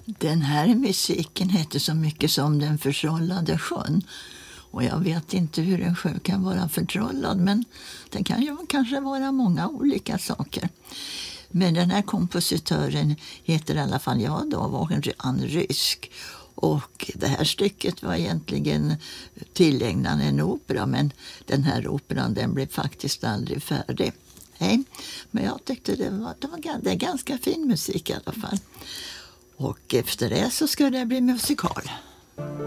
Den här musiken heter så mycket som Den förtrollade sjön. Och jag vet inte hur en sjö kan vara förtrollad, men det kan ju kanske vara många olika saker. Men den här kompositören heter i alla fall, var en rysk. Och det här stycket var egentligen tillägnad en opera, men den här operan den blev faktiskt aldrig färdig. Nej, men jag tyckte det är ganska fin musik i alla fall. Och efter det så ska det bli musikal.